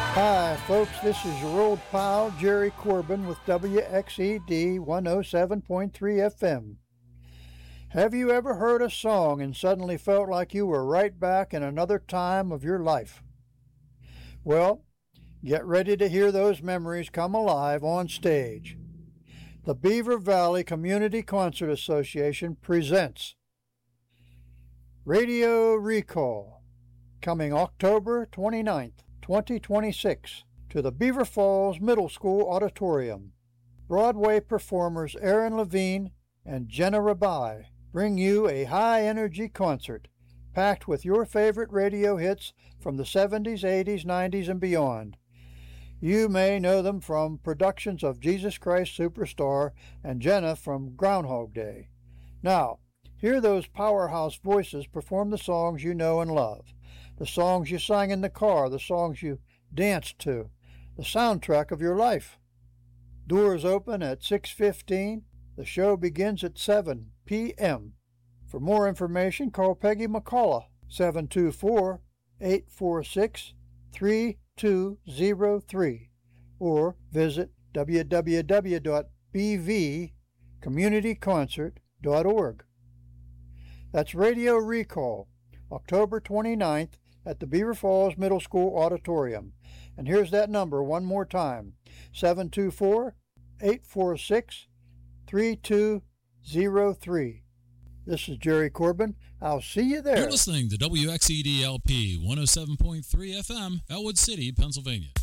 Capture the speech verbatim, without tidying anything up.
Hi, folks. This is your old pal, Jerry Corbin, with W X E D one oh seven point three F M. Have you ever heard a song and suddenly felt like you were right back in another time of your life? Well, get ready to hear those memories come alive on stage. The Beaver Valley Community Concert Association presents Radio Recall, coming October twenty-ninth, twenty twenty-six, to the Beaver Falls Middle School Auditorium. Broadway performers Aaron Levine and Jenna Rabai bring you a high-energy concert packed with your favorite radio hits from the seventies, eighties, nineties, and beyond. You may know them from productions of Jesus Christ Superstar and Jenna from Groundhog Day. Now, hear those powerhouse voices perform the songs you know and love, the songs you sang in the car, the songs you danced to, the soundtrack of your life. Doors open at six fifteen. The show begins at seven p m For more information, call Peggy McCullough, seven two four, eight four six, three two zero three, or visit w w w dot b v community concert dot org. That's Radio Recall, October twenty-ninth at the Beaver Falls Middle School Auditorium. And here's that number one more time, seven two four, eight four six, three two zero three. This is Jerry Corbin. I'll see you there. You're listening to W X E D L P one oh seven point three F M, Elwood City, Pennsylvania.